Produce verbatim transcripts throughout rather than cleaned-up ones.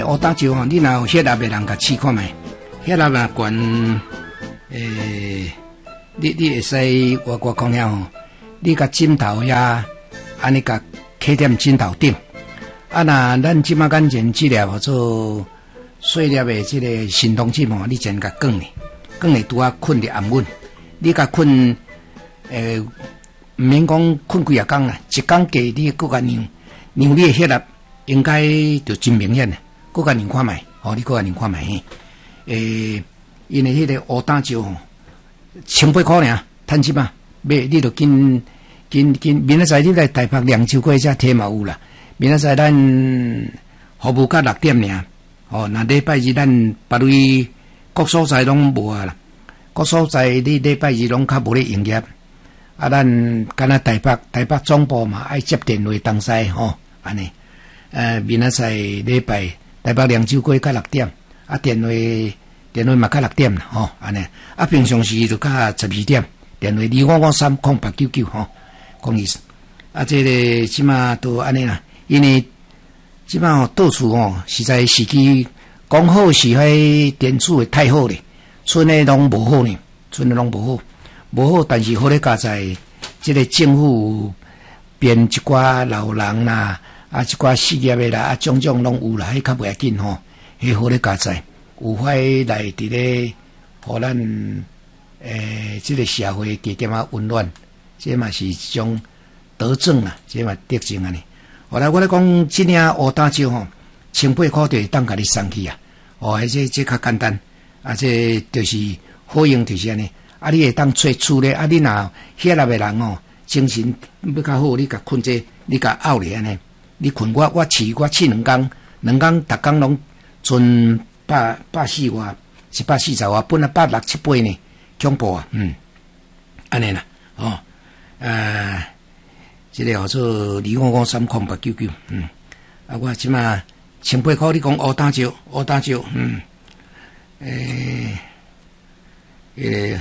乌打石吼，你若有血压的人甲试看觅，血压若悬，诶，你你会使我我讲了吼，你甲枕头遐，安尼甲揢踮枕头顶，啊那咱即马眼前即粒叫做细粒的即个神经针吼，你先甲卷咧，卷咧拄啊困伫安稳，你甲困，诶，毋免讲困几啊工啦，一工加你搁甲量量你的血压，应该就真明显啦。搁甲量看觅，吼、哦，你搁甲量看觅嘿。诶，因为迄个乌胆石吼，千八块尔，趁即嘛，买你著紧紧紧，明仔载你来台北凉州过遮摕嘛有啦。明仔载咱服务到六点尔，哦，那礼拜日咱别位各所在拢无啊啦，各所在你礼拜日拢较无咧营业。啊，咱敢若台北台北总部嘛，爱接电话东西吼，安尼。呃，明仔载礼拜。台北凉州过到六点，啊电话电话嘛到六点啦，吼安尼，啊平常时就到十二点，电话二五五三空八九九吼，讲意思。啊，这个即马都安尼啦，因为即马吼到处吼实在时机讲好是迄电子的太好咧，村的拢无好呢，村的拢无好，无好，但是好咧加在即个政府编一寡老人啦。啊，一寡事业的啦，啊，种种拢有啦，迄较袂要紧吼，迄好咧加载，有法来伫咧，互咱诶，即、这个社会加点啊温暖，这嘛是一种德政啦，这嘛德政安尼。后来我咧讲，即领乌胆石吼，千八块就会当甲你送去啊，哦，而且这较简单，啊，这就是好用就是安尼，啊，你会当找厝咧，啊，你若血压的人吼，精神要较好，你甲困者，你甲拗咧安尼。你困我，我饲我饲两工，两工逐工拢存百百四外，一百四十外，本来百六七八呢，恐怖啊，嗯，安尼啦，哦，呃，即、這個叫做二五五三空八九九，嗯，啊，我即馬千八塊，你講烏膽石，烏膽石，嗯，誒，誒，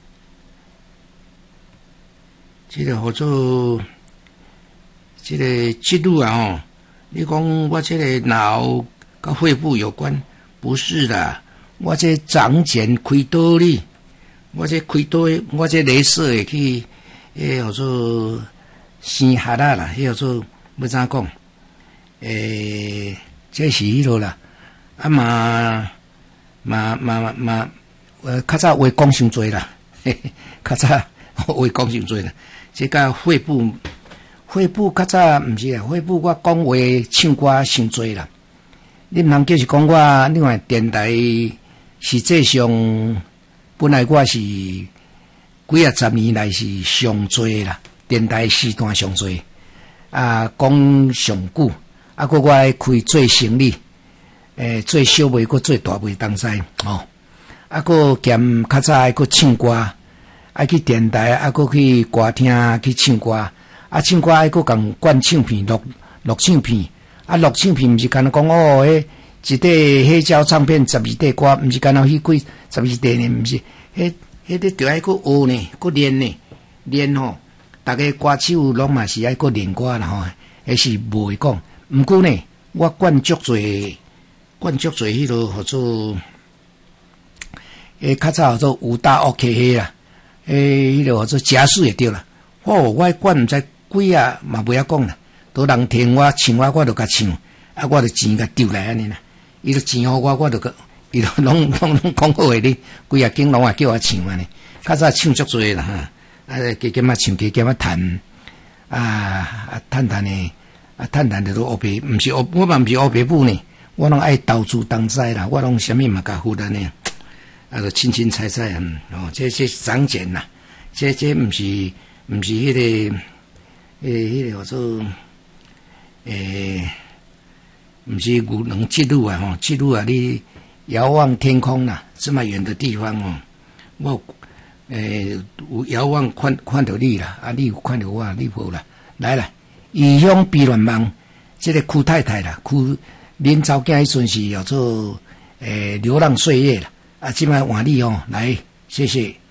即個叫做。这个记录啊，吼，你讲我这个脑跟肺部有关，不是的，我这长茧开刀哩，我这开刀，我这雷射会去，迄叫做生核啊啦，迄叫做要怎讲？诶，这是迄落啦，啊嘛嘛嘛嘛，呃，较早话讲伤多啦，嘿嘿，较早话讲伤多啦，这个肺部。肺部较早毋是啊，肺部我讲话唱歌伤多啦。你毋通就是讲我另外电台实际上本来我是几啊十年来是上多啦，电台时段上多啊，讲上久啊，佮我爱开做生意，诶，做小卖佮做大卖东西哦，啊，佮兼较早爱佮唱歌，爱去电台啊，佮去歌厅去唱歌。啊，唱歌爱搁共灌唱片录录唱片，啊录唱片毋是干那讲哦，迄一块黑胶唱片十二块歌，毋是干那迄几十二块呢，毋是，迄迄个着爱搁学呢，搁练呢，练吼，逐个歌手拢嘛是爱搁练歌啦吼，迄是无会讲。毋过呢，我灌足侪，灌足侪迄落叫做，诶，较早叫做武大 OK 迄啦，诶，迄落叫做假释也对啦。哦，我灌毋知。几啊嘛袂晓讲啦，都人听我唱我，我就甲唱，啊，我就钱甲丢来安尼啦。伊就钱互我，我就甲，伊就拢拢拢讲好诶哩。几啊景拢也叫我唱安尼，较早唱足多啦哈，啊，加减啊唱，加减啊弹，啊啊趁趁诶，啊趁趁着都学白，毋是学，我嘛毋是学白母呢，我拢爱投资东西啦，我拢啥物嘛甲负担呢，啊，就清清彩彩嗯，哦，这这长茧啦，这这毋是毋是迄个。诶，迄、那个叫做诶，毋是牛郎织女啊吼，织女啊，你遥望天空啦，这么远的地方哦，我诶有遥望看看到你啦，啊，你有看到我，你无啦，来啦，异乡避乱梦，这个屈太太啦，屈恁查某囝迄阵是叫做诶流浪岁月啦，啊，即摆换你哦，来，谢谢。